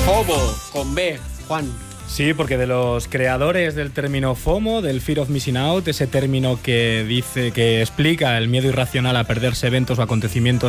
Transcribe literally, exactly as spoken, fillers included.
FOMO, con B, Juan. Sí, porque de los creadores del término FOMO, del Fear of Missing Out, ese término que dice, que explica el miedo irracional a perderse eventos o acontecimientos